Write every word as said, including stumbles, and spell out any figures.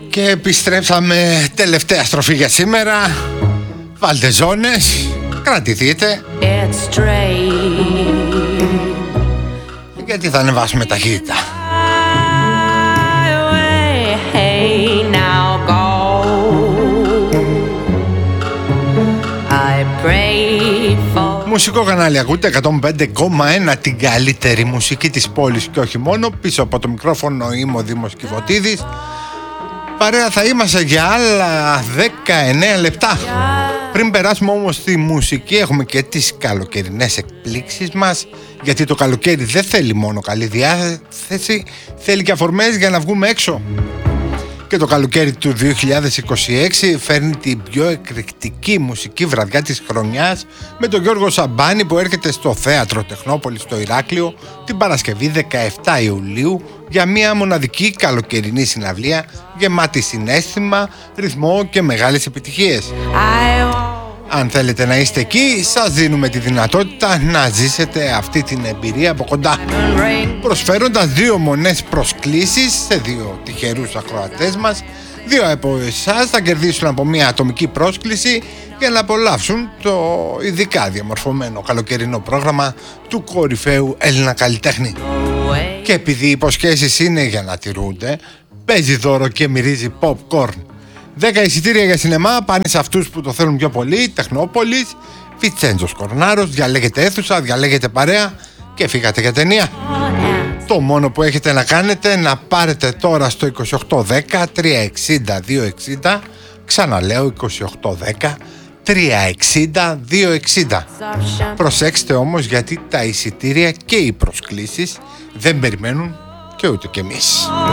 Και επιστρέψαμε, τελευταία στροφή για σήμερα. Βάλτε ζώνες, κρατηθείτε, γιατί θα ανεβάσουμε ταχύτητα. Μουσικό κανάλι ακούτε, εκατόν πέντε κόμμα ένα, την καλύτερη μουσική της πόλης και όχι μόνο. Πίσω από το μικρόφωνο είμαι ο Δήμος Κιβωτίδης. Παρέα θα είμαστε για άλλα δεκαεννέα λεπτά. Πριν περάσουμε όμως στη μουσική, έχουμε και τις καλοκαιρινές εκπλήξεις μας, γιατί το καλοκαίρι δεν θέλει μόνο καλή διάθεση, θέλει και αφορμές για να βγούμε έξω. Και το καλοκαίρι του δύο χιλιάδες είκοσι έξι φέρνει την πιο εκρηκτική μουσική βραδιά της χρονιάς, με τον Γιώργο Σαμπάνη που έρχεται στο Θέατρο Τεχνόπολης στο Ηράκλειο την Παρασκευή δεκαεφτά Ιουλίου για μια μοναδική καλοκαιρινή συναυλία γεμάτη συναίσθημα, ρυθμό και μεγάλες επιτυχίες. Αν θέλετε να είστε εκεί, σας δίνουμε τη δυνατότητα να ζήσετε αυτή την εμπειρία από κοντά, προσφέροντας δύο μονές προσκλήσεις σε δύο τυχερούς ακροατές μας. Δύο από εσάς θα κερδίσουν από μια ατομική πρόσκληση για να απολαύσουν το ειδικά διαμορφωμένο καλοκαιρινό πρόγραμμα του κορυφαίου Έλληνα καλλιτέχνη. Και επειδή οι υποσχέσεις είναι για να τηρούνται, παίζει δώρο και μυρίζει popcorn. δέκα εισιτήρια για σινεμά πάνε σε αυτούς που το θέλουν πιο πολύ. Τεχνόπολης, Βιτσέντζος Κορνάρος, διαλέγετε αίθουσα, διαλέγετε παρέα και φύγατε για ταινία. Το μόνο που έχετε να κάνετε να πάρετε τώρα στο είκοσι οκτώ δέκα τριακόσια εξήντα διακόσια εξήντα, ξαναλέω είκοσι οκτώ δέκα τριακόσια εξήντα διακόσια εξήντα. Προσέξτε όμως, γιατί τα εισιτήρια και οι προσκλήσεις δεν περιμένουν και ούτε κι εμείς.